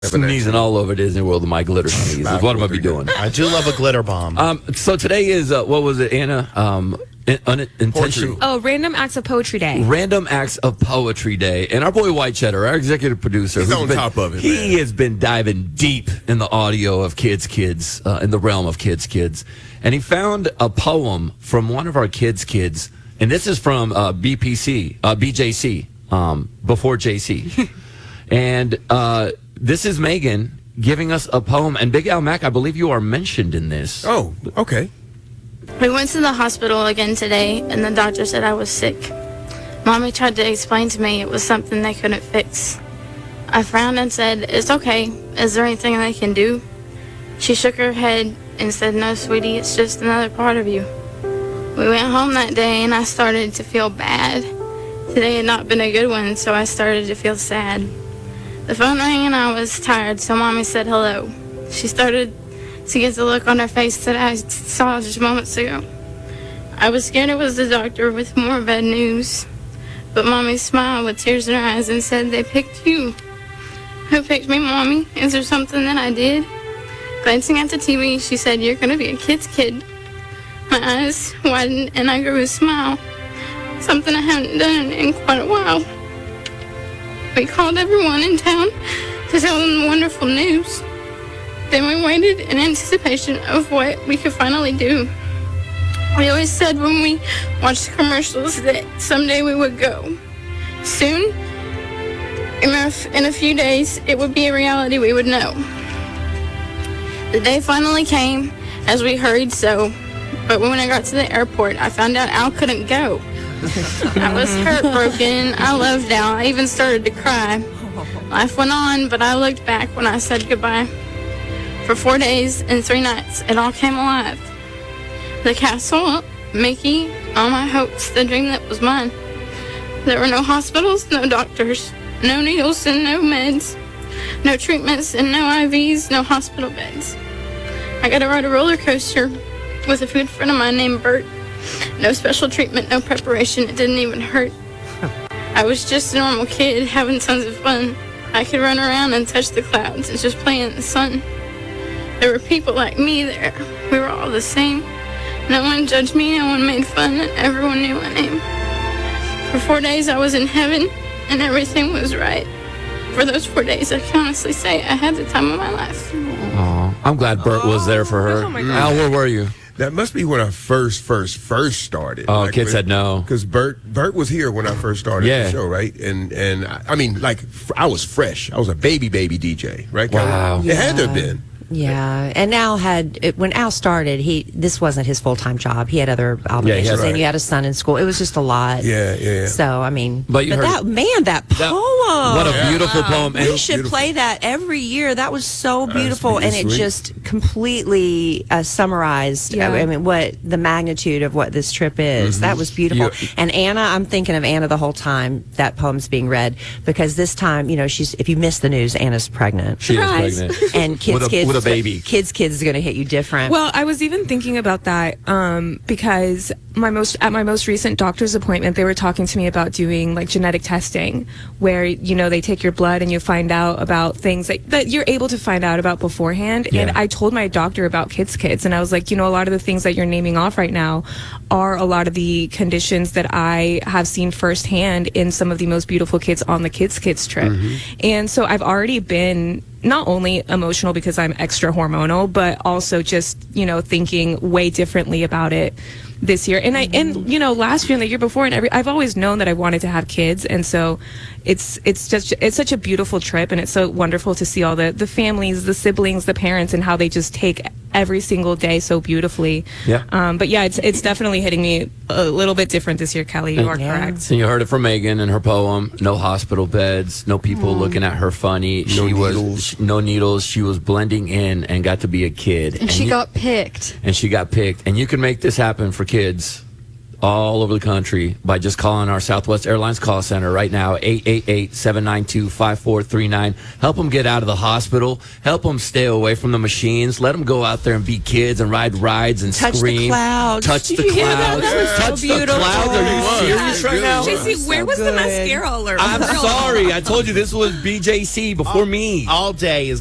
Sneezing all over Disney World with my glitter sneeze is what I'm going to be doing. I do love a glitter bomb. So today is, what was it, Anna? Unintentional. Oh, Random Acts of Poetry Day. Random Acts of Poetry Day. And our boy White Cheddar, our executive producer, he's on top of it, he has been diving deep in the audio of Kids, in the realm of Kids. And he found a poem from one of our kids, and this is from BJC, before JC. And this is Megan giving us a poem. And Big Al Mac, I believe you are mentioned in this. Oh, okay. We went to the hospital again today, and the doctor said I was sick. Mommy tried to explain to me it was something they couldn't fix. I frowned and said, "It's okay. Is there anything they can do?" She shook her head and said, "No, sweetie, it's just another part of you." We went home that day, and I started to feel bad. Today had not been a good one, so I started to feel sad. The phone rang, and I was tired, so Mommy said hello. She started to get the look on her face that I saw just moments ago. I was scared it was the doctor with more bad news, but Mommy smiled with tears in her eyes and said, "They picked you." "Who picked me, Mommy? Is there something that I did?" Glancing at the TV, she said, "You're going to be a kid's kid." My eyes widened and I grew a smile, something I haven't done in quite a while. We called everyone in town to tell them the wonderful news. Then we waited in anticipation of what we could finally do. We always said when we watched the commercials that someday we would go. Soon, in a few days, it would be a reality we would know. The day finally came as we hurried so, but when I got to the airport, I found out Al couldn't go. I was heartbroken. I loved Al. I even started to cry. Life went on, but I looked back when I said goodbye. For 4 days and 3 nights, it all came alive. The castle, Mickey, all my hopes, the dream that was mine. There were no hospitals, no doctors, no needles and no meds, no treatments and no IVs, no hospital beds. I got to ride a roller coaster with a good friend of mine named Bert. No special treatment, no preparation, it didn't even hurt. I was just a normal kid having tons of fun. I could run around and touch the clouds and just play in the sun. There were people like me there. We were all the same. No one judged me, no one made fun, and everyone knew my name. For 4 days I was in heaven, and everything was right. For those 4 days, I can honestly say I had the time of my life. Oh, I'm glad Bert was there for her. Oh my God. Al, where were you? That must be when I first started. Oh, Kid said no. Because Bert was here when I first started the show, right? And I mean, like, I was fresh. I was a baby DJ, right? Wow. It had to have been. Yeah, and Al when Al started, this wasn't his full-time job. He had other obligations, and you had a son in school. It was just a lot. Yeah. So, I mean, but that poem. What a beautiful poem. We should play that every year. That was so beautiful, and it just completely summarized, I mean, what the magnitude of what this trip is. Mm-hmm. That was beautiful. And Anna, I'm thinking of Anna the whole time that poem's being read, because this time, if you missed the news, Anna's pregnant. She is pregnant. And kids. With a baby. Kids is going to hit you different. Well, I was even thinking about that because at my most recent doctor's appointment, they were talking to me about doing like genetic testing, where they take your blood and you find out about things that you're able to find out about beforehand. Yeah. And I told my doctor about kids, and I was like, a lot of the things that you're naming off right now are a lot of the conditions that I have seen firsthand in some of the most beautiful kids on the kids trip. Mm-hmm. And so I've already been not only emotional because I'm extra hormonal, but also just, thinking way differently about it this year. And last year and the year before I've always known that I wanted to have kids. And so it's such a beautiful trip, and it's so wonderful to see all the families, the siblings, the parents, and how they just take every single day so beautifully. Yeah. But yeah, it's definitely hitting me a little bit different this year, Kelly. You are correct. And you heard it from Megan in her poem. No hospital beds, no people looking at her funny. No needles. She was blending in and got to be a kid. And she got picked. And you can make this happen for kids all over the country by just calling our Southwest Airlines call center right now, 888-792-5439. Help them get out of the hospital. Help them stay away from the machines. Let them go out there and be kids and ride rides and touch scream. The clouds. Touch Did the you hear clouds. that? That was so Touch beautiful. the clouds. Are you serious right now? JC, where was the mascara alert? I'm sorry. I told you this was BJC before me. All day is